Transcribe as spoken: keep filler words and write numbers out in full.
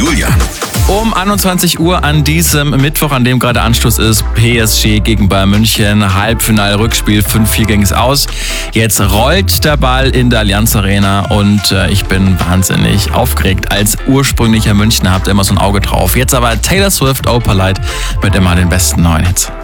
Julian. Um einundzwanzig Uhr an diesem Mittwoch, an dem gerade Anstoß ist, P S G gegen Bayern München, Halbfinal-Rückspiel, fünf vier ging es aus. Jetzt rollt der Ball in der Allianz Arena und äh, ich bin wahnsinnig aufgeregt. Als ursprünglicher Münchner habt ihr immer so ein Auge drauf. Jetzt aber Taylor Swift, Opalite mit immer den besten neuen Hits.